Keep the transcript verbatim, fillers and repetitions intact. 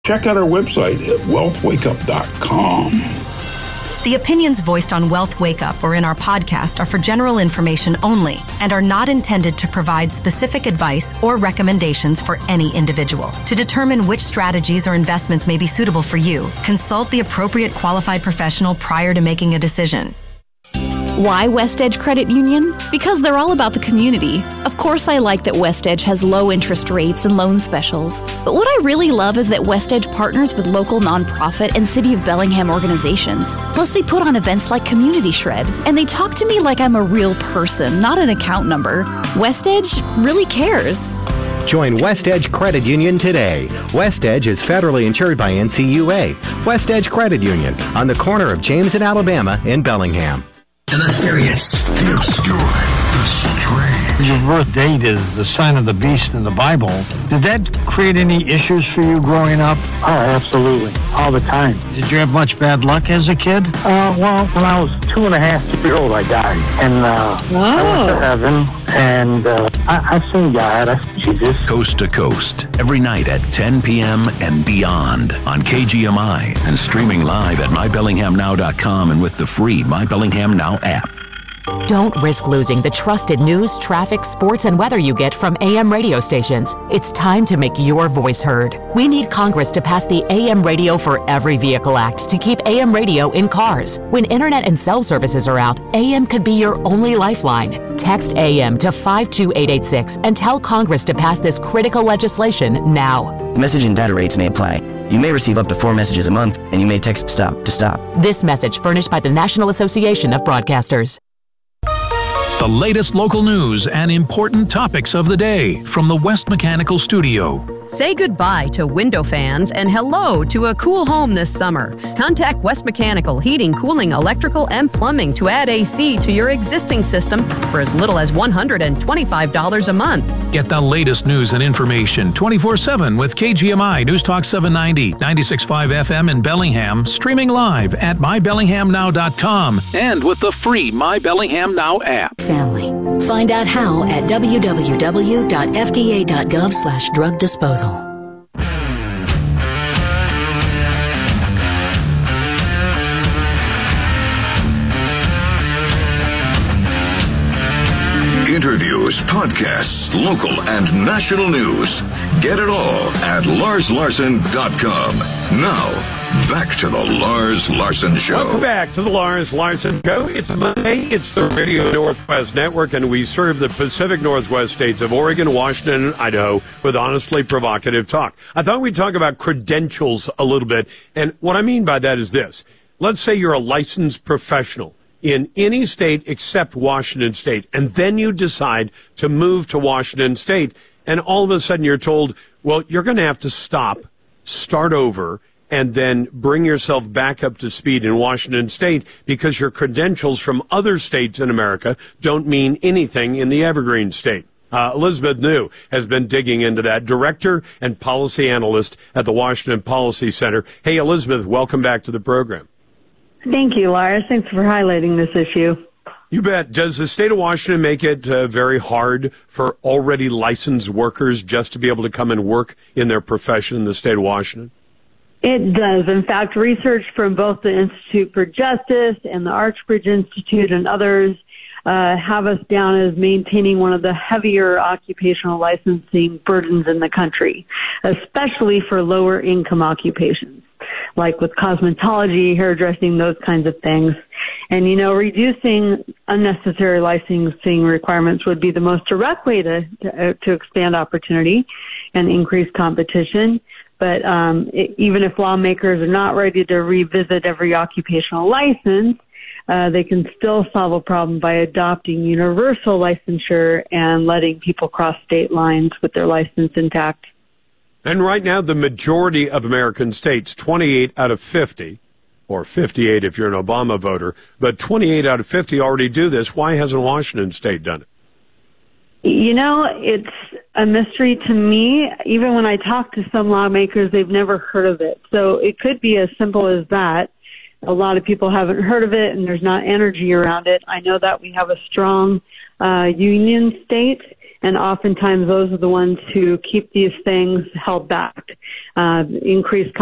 Check out our website at wealth wake up dot com. The opinions voiced on Wealth Wake Up or in our podcast are for general information only and are not intended to provide specific advice or recommendations for any individual. To determine which strategies or investments may be suitable for you, consult the appropriate qualified professional prior to making a decision. Why West Edge Credit Union? Because they're all about the community. Of course, I like that West Edge has low interest rates and loan specials. But what I really love is that West Edge partners with local nonprofit and City of Bellingham organizations. Plus, they put on events like Community Shred, and they talk to me like I'm a real person, not an account number. West Edge really cares. Join West Edge Credit Union today. West Edge is federally insured by N C U A. West Edge Credit Union on the corner of James and Alabama in Bellingham. The mysterious, the obscure, the strange. Your birth date is the sign of the beast in the Bible. Did that create any issues for you growing up? Oh, absolutely. All the time. Did you have much bad luck as a kid? Uh, well, when I was two and a half years old, I died. And uh, oh. I went to heaven, and uh, I, I seen God. I seen Jesus. Coast to Coast, every night at ten p.m. and beyond on K G M I and streaming live at my bellingham now dot com and with the free My Bellingham Now app. Don't risk losing the trusted news, traffic, sports, and weather you get from A M radio stations. It's time to make your voice heard. We need Congress to pass the A M Radio for Every Vehicle Act to keep A M radio in cars. When internet and cell services are out, A M could be your only lifeline. Text A M to five two eight eight six and tell Congress to pass this critical legislation now. Message and data rates may apply. You may receive up to four messages a month, and you may text STOP to stop. This message furnished by the National Association of Broadcasters. The latest local news and important topics of the day from the West Mechanical Studio. Say goodbye to window fans and hello to a cool home this summer. Contact West Mechanical Heating, Cooling, Electrical, and Plumbing to add A C to your existing system for as little as one hundred twenty-five dollars a month. Get the latest news and information twenty-four seven with K G M I News Talk seven ninety, ninety-six point five F M in Bellingham, streaming live at my bellingham now dot com and with the free My Bellingham Now app. Family. Find out how at w w w dot f d a dot gov slash drug disposal. Interviews, podcasts, local and national news. Get it all at lars larson dot com. Now, back to the Lars Larson Show. Welcome back to the Lars Larson Show. It's Monday. It's the Radio Northwest Network, and we serve the Pacific Northwest states of Oregon, Washington, and Idaho with honestly provocative talk. I thought we'd talk about credentials a little bit, and what I mean by that is this. Let's say you're a licensed professional in any state except Washington State, and then you decide to move to Washington State, and all of a sudden you're told, well, you're going to have to stop, start over, and then bring yourself back up to speed in Washington State because your credentials from other states in America don't mean anything in the Evergreen State. Uh, Elizabeth New has been digging into that, director and policy analyst at the Washington Policy Center. Hey, Elizabeth, welcome back to the program. Thank you, Lars. Thanks for highlighting this issue. You bet. Does the state of Washington make it uh, very hard for already licensed workers just to be able to come and work in their profession in the state of Washington? It does. In fact, research from both the Institute for Justice and the Archbridge Institute and others uh, have us down as maintaining one of the heavier occupational licensing burdens in the country, especially for lower income occupations, like with cosmetology, hairdressing, those kinds of things. And, you know, reducing unnecessary licensing requirements would be the most direct way to, to, to expand opportunity and increase competition. But um, it, even if lawmakers are not ready to revisit every occupational license, uh, they can still solve a problem by adopting universal licensure and letting people cross state lines with their license intact. And right now, the majority of American states, twenty-eight out of fifty, or fifty-eight if you're an Obama voter, but twenty-eight out of fifty already do this. Why hasn't Washington State done it? You know, it's a mystery to me. Even when I talk to some lawmakers, they've never heard of it. So it could be as simple as that. A lot of people haven't heard of it, and there's not energy around it. I know that we have a strong uh, union state, And oftentimes those are the ones who keep these things held back, uh, increased